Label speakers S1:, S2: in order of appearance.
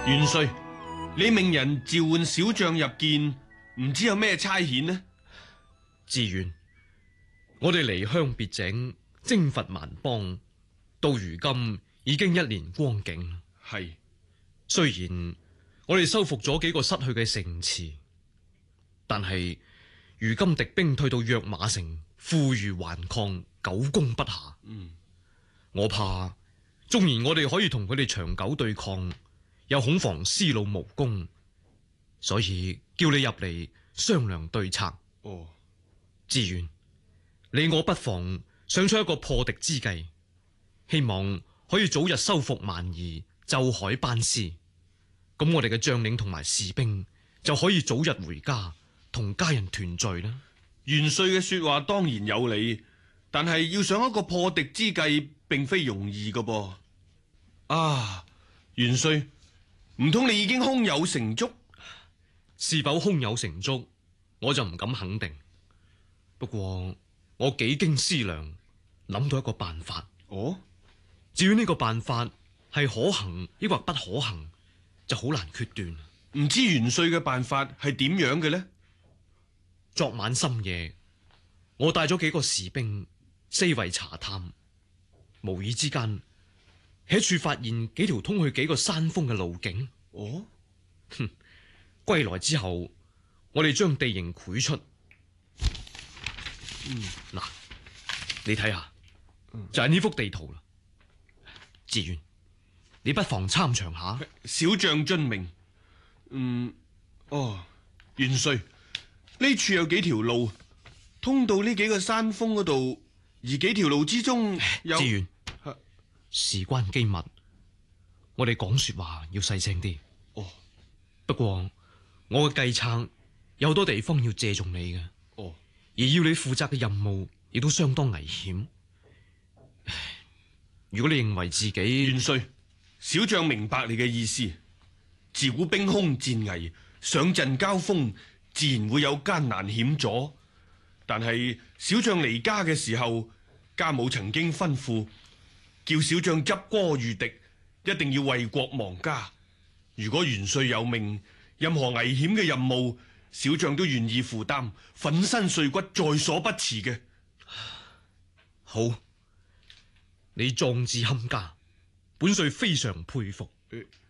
S1: 元帥，你命人召喚小將入見，唔知有咩差遣呢？
S2: 志遠，我哋離鄉別井，征伐蠻邦，到如今已經1年光景。
S1: 係，
S2: 雖然我哋收復咗幾個失去嘅城池，但係如今敵兵退到躍馬城，負隅頑抗，久攻不下。我怕縱然我哋可以同佢哋長久對抗，又恐防思路無功，所以叫你入嚟商量對策。
S1: 哦，
S2: 志遠，你我不妨想出一個破敵之計，希望可以早日收復蠻夷，就海班師。咁我哋嘅將領同埋士兵就可以早日回家，同家人團聚啦。
S1: 元帥嘅說話當然有理，但係要想一個破敵之計，並非容易㗎噃。啊，元帥，唔通你已經胸有成竹？
S2: 是否胸有成竹，我就唔敢肯定。不過我幾經思量，諗到一個辦法。
S1: 哦，
S2: 至於呢個辦法係可行抑或不可行，就好難決斷。
S1: 唔知元帥嘅辦法係點樣嘅呢？
S2: 昨晚深夜，我帶咗幾個士兵四圍查探，無意之間喺處發現幾條通去幾個山峰嘅路徑。
S1: 哦，
S2: 歸來之後，我哋將地形繪出。嗱，你睇下，就係呢幅地圖啦。志遠，你不妨參詳下。
S1: 小將遵命。元帥，呢處有幾條路通到呢幾個山峰嗰度，而幾條路之中有。
S2: 志遠，事關機密，我哋講說話要細聲啲。
S1: 哦，
S2: 不過我嘅計策有好多地方要借重你嘅。
S1: 哦，
S2: 而要你負責嘅任務亦都相當危險。如果你認為自己
S1: 元帥，小將明白你嘅意思。自古兵凶戰危，上陣交鋒自然會有艱難險阻。但係小將離家嘅時候，家母曾經吩咐，叫小將執戈御敵，一定要為國亡家。如果元帥有命，任何危險嘅任務，小將都願意負擔，粉身碎骨在所不辭嘅。
S2: 好，你壯志堪家，本帥非常佩服。